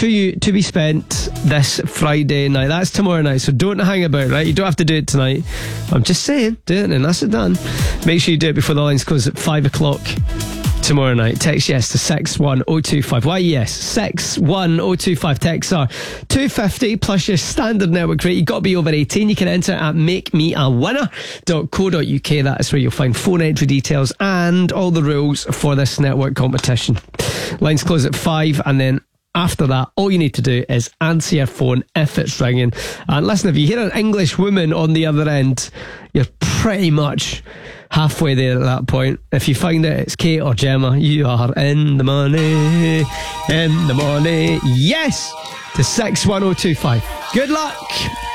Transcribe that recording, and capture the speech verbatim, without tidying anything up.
to you to be spent this Friday night. That's tomorrow night, so don't hang about, right? You don't have to do it tonight. I'm just saying, do it and that's it done. Make sure you do it before the lines close at five o'clock tomorrow night. Text yes to six one oh two five. Why yes? six one oh two five. Texts are two fifty plus your standard network rate. You've got to be over eighteen. You can enter at make me a winner dot co dot uk. That is where you'll find phone entry details and all the rules for this network competition. Lines close at five, and then after that, all you need to do is answer your phone if it's ringing. And listen, if you hear an English woman on the other end, you're pretty much halfway there at that point. If you find it, it's Kate or Gemma, you are in the money, in the money. Yes, to six one oh two five. Good luck.